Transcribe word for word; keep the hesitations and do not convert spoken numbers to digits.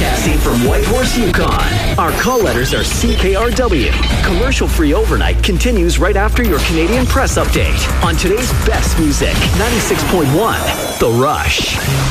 Broadcasting from Whitehorse, Yukon. Our call letters are C K R W. Commercial-free overnight continues right after your Canadian Press update on today's best music. ninety-six point one, The Rush.